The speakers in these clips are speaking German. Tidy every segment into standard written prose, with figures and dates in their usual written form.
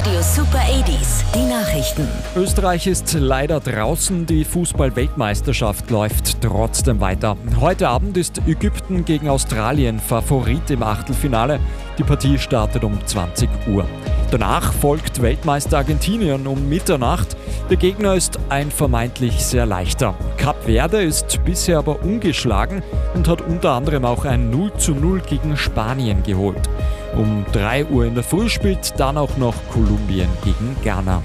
Radio Super 80s, die Nachrichten. Österreich ist leider draußen, die Fußball-Weltmeisterschaft läuft trotzdem weiter. Heute Abend ist Ägypten gegen Australien Favorit im Achtelfinale. Die Partie startet um 20 Uhr. Danach folgt Weltmeister Argentinien um Mitternacht. Der Gegner ist ein vermeintlich sehr leichter. Kap Verde ist bisher aber ungeschlagen und hat unter anderem auch ein 0:0 gegen Spanien geholt. Um 3 Uhr in der Früh spielt dann auch noch Kolumbien gegen Ghana.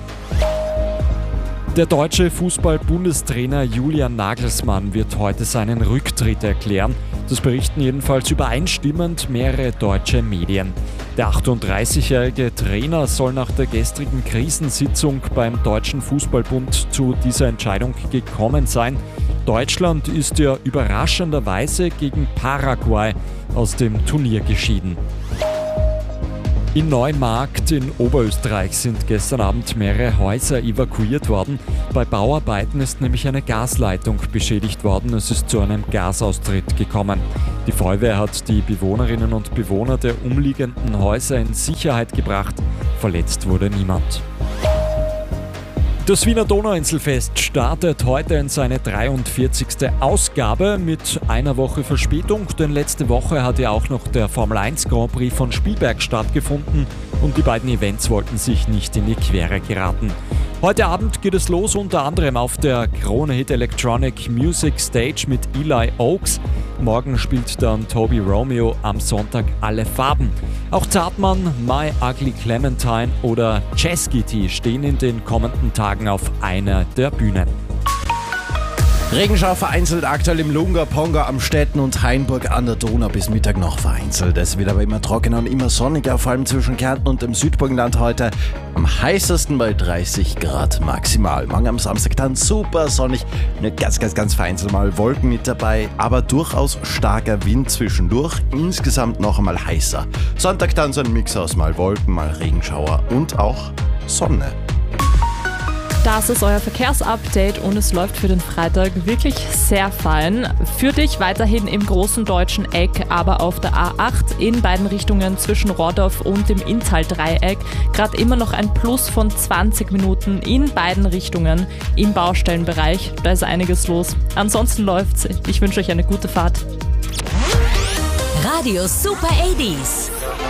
Der deutsche Fußball-Bundestrainer Julian Nagelsmann wird heute seinen Rücktritt erklären. Das berichten jedenfalls übereinstimmend mehrere deutsche Medien. Der 38-jährige Trainer soll nach der gestrigen Krisensitzung beim Deutschen Fußballbund zu dieser Entscheidung gekommen sein. Deutschland ist ja überraschenderweise gegen Paraguay aus dem Turnier geschieden. In Neumarkt in Oberösterreich sind gestern Abend mehrere Häuser evakuiert worden. Bei Bauarbeiten ist nämlich eine Gasleitung beschädigt worden. Es ist zu einem Gasaustritt gekommen. Die Feuerwehr hat die Bewohnerinnen und Bewohner der umliegenden Häuser in Sicherheit gebracht. Verletzt wurde niemand. Das Wiener Donauinselfest startet heute in seine 43. Ausgabe mit einer Woche Verspätung, denn letzte Woche hat ja auch noch der Formel 1 Grand Prix von Spielberg stattgefunden und die beiden Events wollten sich nicht in die Quere geraten. Heute Abend geht es los unter anderem auf der Krone Hit Electronic Music Stage mit Eli Oaks. Morgen spielt dann Toby Romeo, am Sonntag Alle Farben. Auch Zartmann, My Ugly Clementine oder Cheskity stehen in den kommenden Tagen auf einer der Bühnen. Regenschauer vereinzelt aktuell im Lunga, Ponga, Amstetten und Hainburg an der Donau bis Mittag noch vereinzelt. Es wird aber immer trockener und immer sonniger, vor allem zwischen Kärnten und dem Südburgenland heute. Am heißesten bei 30 Grad maximal. Morgen am Samstag dann super sonnig, nur ganz vereinzelt mal Wolken mit dabei, aber durchaus starker Wind zwischendurch. Insgesamt noch einmal heißer. Sonntag dann so ein Mix aus mal Wolken, mal Regenschauer und auch Sonne. Das ist euer Verkehrsupdate und es läuft für den Freitag wirklich sehr fein. Für dich weiterhin im großen deutschen Eck, aber auf der A8 in beiden Richtungen zwischen Rohrdorf und dem Inntal-Dreieck gerade immer noch ein Plus von 20 Minuten in beiden Richtungen im Baustellenbereich. Da ist einiges los. Ansonsten läuft's. Ich wünsche euch eine gute Fahrt. Radio Super 80s.